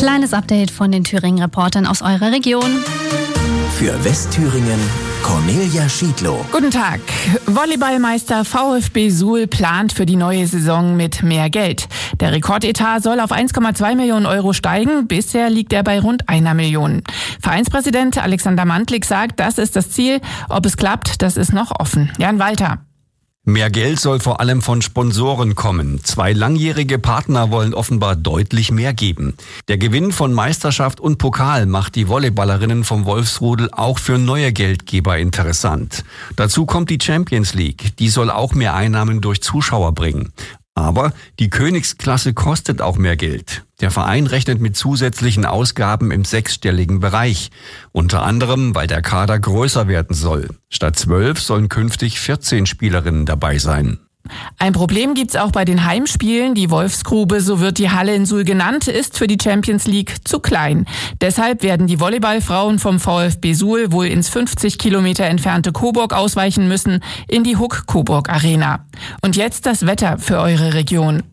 Kleines Update von den Thüringen-Reportern aus eurer Region. Für Westthüringen Cornelia Schiedlow. Guten Tag. Volleyballmeister VfB Suhl plant für die neue Saison mit mehr Geld. Der Rekordetat soll auf 1,2 Millionen Euro steigen. Bisher liegt er bei rund 1 Million. Vereinspräsident Alexander Mantlik sagt, das ist das Ziel. Ob es klappt, das ist noch offen. Jan Walter. Mehr Geld soll vor allem von Sponsoren kommen. 2 langjährige Partner wollen offenbar deutlich mehr geben. Der Gewinn von Meisterschaft und Pokal macht die Volleyballerinnen vom Wolfsrudel auch für neue Geldgeber interessant. Dazu kommt die Champions League. Die soll auch mehr Einnahmen durch Zuschauer bringen. Aber die Königsklasse kostet auch mehr Geld. Der Verein rechnet mit zusätzlichen Ausgaben im 6-stelligen Bereich. Unter anderem, weil der Kader größer werden soll. Statt 12 sollen künftig 14 Spielerinnen dabei sein. Ein Problem gibt's auch bei den Heimspielen. Die Wolfsgrube, so wird die Halle in Suhl genannt, ist für die Champions League zu klein. Deshalb werden die Volleyballfrauen vom VfB Suhl wohl ins 50 Kilometer entfernte Coburg ausweichen müssen, in die Huck Coburg Arena. Und jetzt das Wetter für eure Region.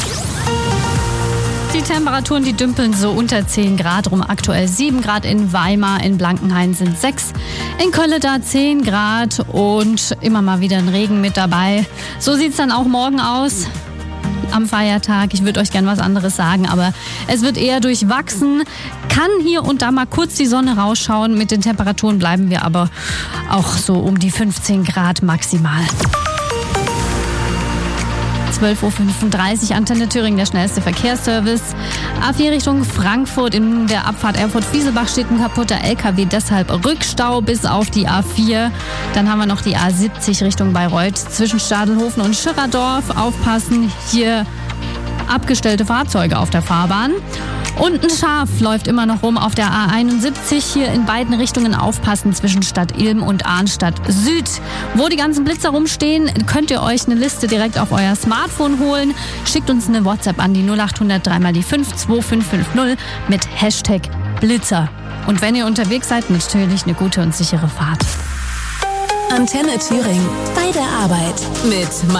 Die Temperaturen, die dümpeln so unter 10 Grad rum. Aktuell 7 Grad in Weimar, in Blankenhain sind 6, in Kölleda 10 Grad und immer mal wieder ein Regen mit dabei. So sieht's dann auch morgen aus. Am Feiertag. Ich würde euch gern was anderes sagen, aber es wird eher durchwachsen. Kann hier und da mal kurz die Sonne rausschauen. Mit den Temperaturen bleiben wir aber auch so um die 15 Grad maximal. 12.35 Uhr, Antenne Thüringen, der schnellste Verkehrsservice. A4 Richtung Frankfurt, in der Abfahrt Erfurt-Fieselbach steht ein kaputter LKW, deshalb Rückstau bis auf die A4. Dann haben wir noch die A70 Richtung Bayreuth zwischen Stadelhofen und Schirradorf. Aufpassen, hier abgestellte Fahrzeuge auf der Fahrbahn. Und ein Schaf läuft immer noch rum auf der A71. Hier in beiden Richtungen aufpassen zwischen Stadt Ilm und Arnstadt Süd. Wo die ganzen Blitzer rumstehen, könnt ihr euch eine Liste direkt auf euer Smartphone holen. Schickt uns eine WhatsApp an die 0800 3 mal die 5 2550 mit Hashtag Blitzer. Und wenn ihr unterwegs seid, natürlich eine gute und sichere Fahrt. Antenne Thüringen. Bei der Arbeit mit